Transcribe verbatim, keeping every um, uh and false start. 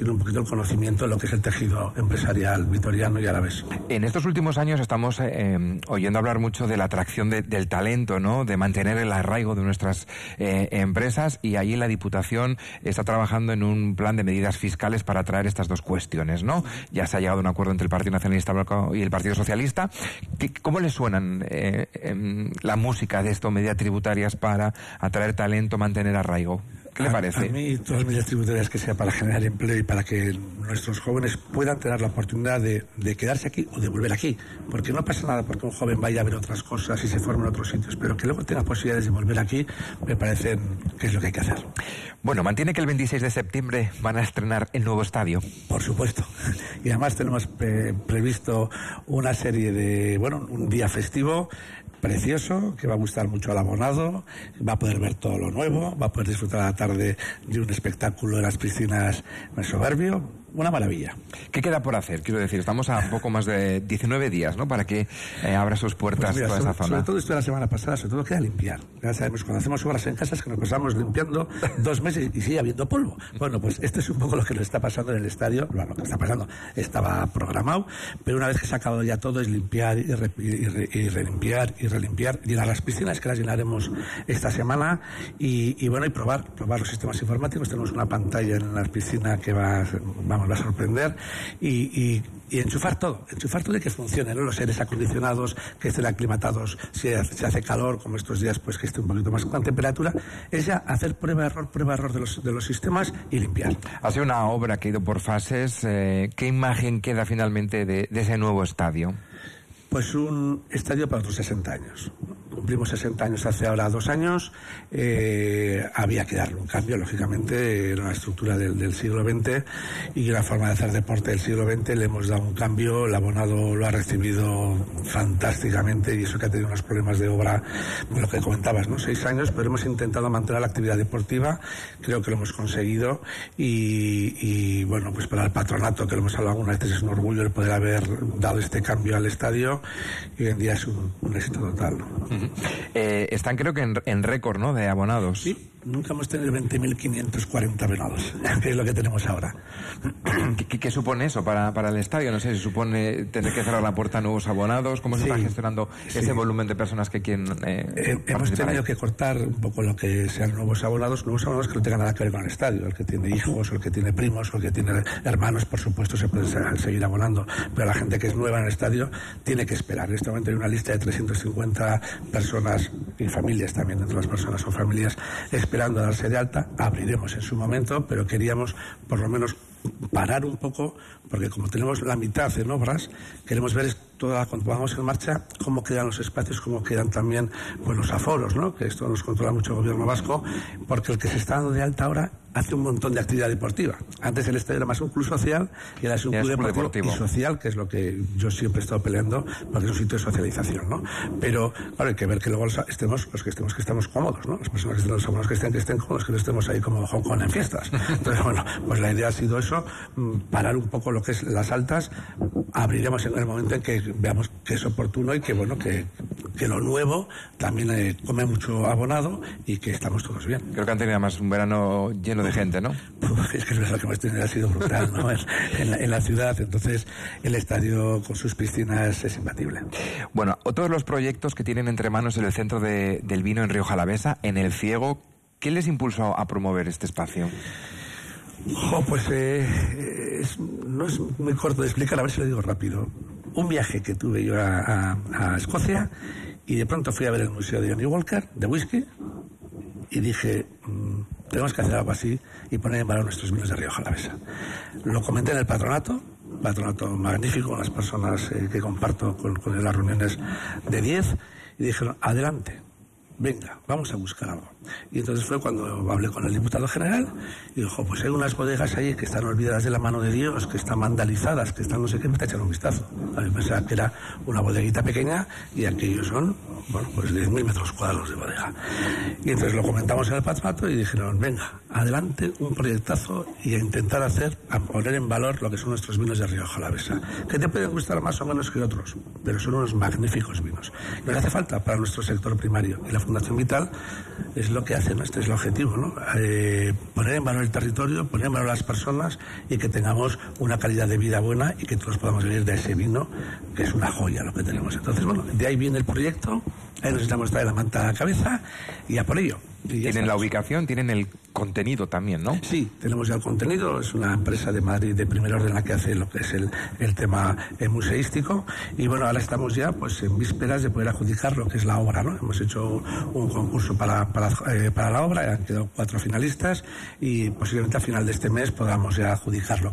tiene un poquito el conocimiento de lo que es el tejido empresarial vitoriano y alavés. En estos últimos años estamos eh, oyendo hablar mucho de la atracción de, del talento, ¿no? De mantener el arraigo de nuestras eh, empresas, y ahí la Diputación está trabajando en un plan de medidas fiscales para atraer estas dos cuestiones, ¿no? Ya se ha llegado a un acuerdo entre el Partido Nacionalista Vasco y el Partido Socialista. ¿Cómo les suenan eh, eh, la música de esto, medidas tributarias para atraer talento, mantener arraigo? ¿Qué le parece? A, a mí, todas las medidas tributarias que sea para generar empleo y para que nuestros jóvenes puedan tener la oportunidad de, de quedarse aquí o de volver aquí, porque no pasa nada porque un joven vaya a ver otras cosas y se forme en otros sitios, pero que luego tenga posibilidades de volver aquí, me parece que es lo que hay que hacer. Bueno, mantiene que el veintiséis de septiembre van a estrenar el nuevo estadio. Por supuesto. Y además tenemos pre previsto una serie de, bueno, un día festivo precioso, que va a gustar mucho al abonado, va a poder ver todo lo nuevo, va a poder disfrutar a la tarde de un espectáculo en las piscinas en Soberbio. Una maravilla. ¿Qué queda por hacer? Quiero decir, estamos a poco más de diecinueve días, ¿no? Para que eh, abra sus puertas pues mira, toda sobre, esa zona. Sobre todo esto de la semana pasada, sobre todo queda limpiar. Ya sabemos, cuando hacemos obras en casa es que nos pasamos limpiando dos meses y sigue habiendo polvo. Bueno, pues esto es un poco lo que nos está pasando en el estadio. Bueno, lo que está pasando estaba programado, pero una vez que se ha acabado ya todo es limpiar y, re, y, re, y relimpiar y relimpiar, llenar las piscinas, que las llenaremos esta semana, y, y bueno, y probar, probar los sistemas informáticos. Tenemos una pantalla en la piscina que va, vamos, va a sorprender, y, y, y enchufar todo, enchufar todo y que funcione, ¿no? Los aires acondicionados, que estén aclimatados, si hace, si hace calor, como estos días, pues que esté un poquito más con temperatura. Es ya hacer prueba-error, prueba-error de los, de los sistemas y limpiar. Ha sido una obra que ha ido por fases. Eh, ¿Qué imagen queda finalmente de, de ese nuevo estadio? Pues un estadio para otros sesenta años. Cumplimos sesenta años hace ahora dos años. Eh, había que darle un cambio, lógicamente, era una estructura del, del siglo veinte y una forma de hacer deporte del siglo veinte. Le hemos dado un cambio, el abonado lo ha recibido fantásticamente, y eso que ha tenido unos problemas de obra, lo que comentabas, ¿no? Seis años, pero hemos intentado mantener la actividad deportiva, creo que lo hemos conseguido, y, y bueno, pues para el patronato, que lo hemos hablado algunas veces, es un orgullo el poder haber dado este cambio al estadio, y hoy en día es un, un éxito total, ¿no? Uh-huh. eh, están creo que en, en récord, ¿no?, de abonados. Sí, nunca hemos tenido veinte mil quinientos cuarenta abonados, que es lo que tenemos ahora. ¿Qué, qué, qué supone eso para, para el estadio? No sé, ¿se supone tener que cerrar la puerta a nuevos abonados? ¿Cómo se sí, está gestionando sí. ese volumen de personas que quieren eh, eh, Hemos tenido ahí? que cortar un poco lo que sean nuevos abonados, nuevos abonados que no tengan nada que ver con el estadio. El que tiene hijos, o el que tiene primos, o el que tiene hermanos, por supuesto, se puede seguir abonando. Pero la gente que es nueva en el estadio tiene que esperar. En este momento hay una lista de trescientas cincuenta personas y familias también, entre las personas o familias, esperando a darse de alta. Abriremos en su momento, pero queríamos por lo menos parar un poco, porque como tenemos la mitad en obras, queremos ver toda, cuando pongamos en marcha, cómo quedan los espacios, cómo quedan también pues, los aforos, ¿no? Que esto nos controla mucho el gobierno vasco, porque el que se está dando de alta ahora hace un montón de actividad deportiva. Antes el estadio era más un club social, y ahora es un club deportivo, deportivo y social, que es lo que yo siempre he estado peleando, porque es un sitio de socialización, ¿no? Pero, claro, hay que ver que luego estemos, los que estemos, que estemos cómodos, ¿no? Las personas que estén, los abonados que estén, que estén cómodos, que no estemos ahí como Hong Kong en fiestas. Entonces, bueno, pues la idea ha sido eso, parar un poco lo que es las altas. Abriremos en el momento en que veamos que es oportuno y que, bueno, que, que lo nuevo también eh, come mucho abonado y que estamos todos bien. Creo que han tenido además un verano lleno de gente, ¿no? Uf, es que es verdad que hemos tenido, ha sido brutal, ¿no? en, en, la, en la ciudad, entonces el estadio con sus piscinas es imbatible. Bueno, otros los proyectos que tienen entre manos en el Centro de, del Vino en Rioja Alavesa, en El Ciego, ¿qué les impulsó a promover este espacio? Oh, pues eh, es, no es muy corto de explicar, a ver si lo digo rápido. Un viaje que tuve yo a, a, a Escocia, y de pronto fui a ver el museo de Johnny Walker, de whisky, y dije, mmm, tenemos que hacer algo así y poner en valor nuestros vinos de Rioja Alavesa. Lo comenté en el patronato, patronato magnífico, las personas eh, que comparto con, con las reuniones de diez, y dijeron, adelante, venga, vamos a buscar algo. Y entonces fue cuando hablé con el diputado general y dijo, pues hay unas bodegas ahí que están olvidadas de la mano de Dios, que están vandalizadas, que están no sé qué, me está echando un vistazo. A mí pensaba que era una bodeguita pequeña, y aquellos son bueno, pues diez mil metros cuadrados de bodega. Y entonces lo comentamos en el patronato y dijeron, venga, adelante, un proyectazo y a intentar hacer, a poner en valor lo que son nuestros vinos de Rioja Alavesa, que te pueden gustar más o menos que otros, pero son unos magníficos vinos. Nos hace falta para nuestro sector primario y la Fundación Vital es lo que hace, ¿no? Este es el objetivo, ¿no? Eh, poner en valor el territorio, poner en valor a las personas y que tengamos una calidad de vida buena y que todos podamos vivir de ese vino, que es una joya lo que tenemos. Entonces, bueno, de ahí viene el proyecto, ahí nos estamos trayendo la manta a la cabeza y a por ello. Tienen la ubicación, tienen el contenido también, ¿no? Sí, tenemos ya el contenido. Es una empresa de Madrid de primer orden la que hace lo que es el, el tema eh, museístico. Y bueno, ahora estamos ya pues en vísperas de poder adjudicar lo que es la obra, ¿no? Hemos hecho un concurso para, para, eh, para la obra, han quedado cuatro finalistas y posiblemente a final de este mes podamos ya adjudicarlo.